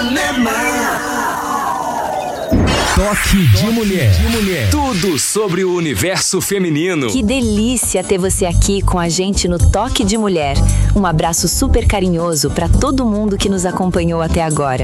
Toque de mulher. Tudo sobre o universo feminino. Que delícia ter você aqui com a gente no Toque de Mulher. Um abraço super carinhoso para todo mundo que nos acompanhou até agora.